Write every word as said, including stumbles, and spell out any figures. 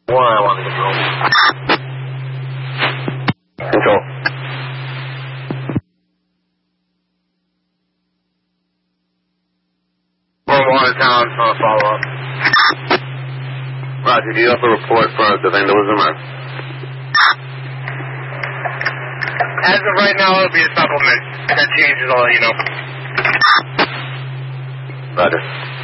One, I want to get home. Control. From Watertown, trying to follow up. Roger, do you have a report for the vandalism or? As of right now, it'll be a supplement. That changes all, you know. Roger.